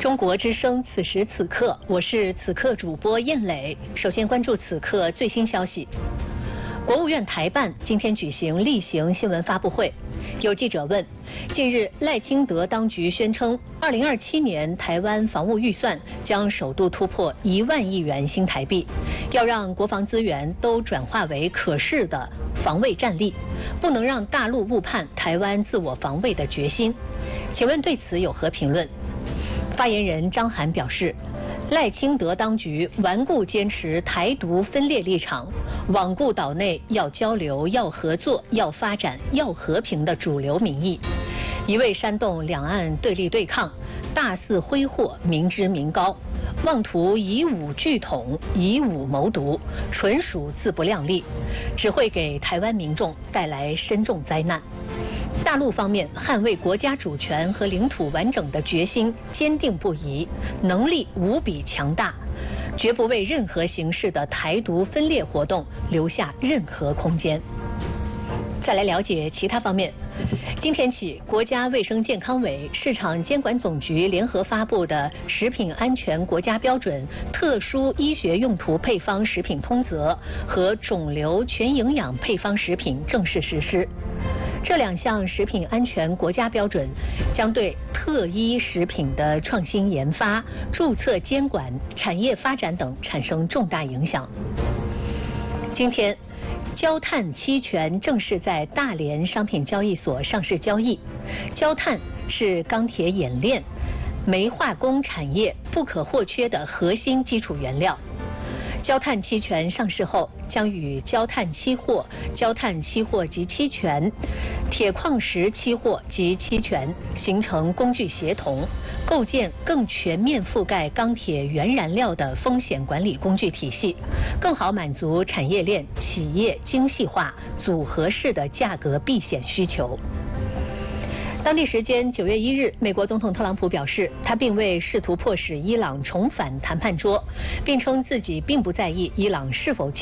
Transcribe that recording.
中国之声，此时此刻，我是此刻主播燕磊。首先关注此刻最新消息。国务院台办今天举行例行新闻发布会，有记者问：近日赖清德当局宣称，2027年台湾防务预算将首度突破1万亿元新台币，要让国防资源都转化为可视的防卫战力，不能让大陆误判台湾自我防卫的决心。请问对此有何评论？发言人张涵表示，赖清德当局顽固坚持台独分裂立场，罔顾岛内要交流、要合作、要发展、要和平的主流民意，一味煽动两岸对立对抗，大肆挥霍民脂民膏，妄图以武拒统、以武谋独，纯属自不量力，只会给台湾民众带来深重灾难。大陆方面捍卫国家主权和领土完整的决心坚定不移，能力无比强大，绝不为任何形式的台独分裂活动留下任何空间。再来了解其他方面。今天起，国家卫生健康委、市场监管总局联合发布的《食品安全国家标准》特殊医学用途配方食品通则和肿瘤全营养配方食品正式实施。这两项食品安全国家标准将对特医食品的创新研发、注册监管、产业发展等产生重大影响。今天，焦炭期权正式在大连商品交易所上市交易。焦炭是钢铁冶炼、煤化工产业不可或缺的核心基础原料。焦炭期权上市后，将与焦炭期货、焦炭期货及期权、铁矿石期货及期权形成工具协同，构建更全面覆盖钢铁原燃料的风险管理工具体系，更好满足产业链企业精细化、组合式的价格避险需求。当地时间9月1日，美国总统特朗普表示，他并未试图迫使伊朗重返谈判桌，并称自己并不在意伊朗是否